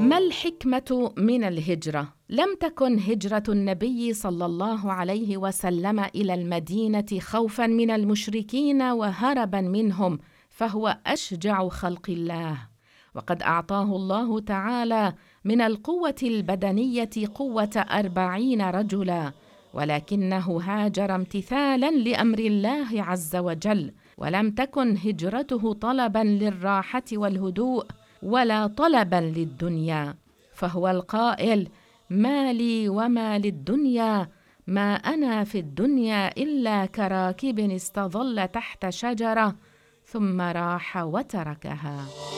ما الحكمة من الهجرة؟ لم تكن هجرة النبي صلى الله عليه وسلم إلى المدينة خوفاً من المشركين وهرباً منهم، فهو أشجع خلق الله، وقد أعطاه الله تعالى من القوة البدنية قوة 40 رجلاً، ولكنه هاجر امتثالاً لأمر الله عز وجل، ولم تكن هجرته طلباً للراحة والهدوء ولا طلباً للدنيا، فهو القائل: ما لي وما للدنيا، ما أنا في الدنيا إلا كراكب استظل تحت شجرة ثم راح وتركها.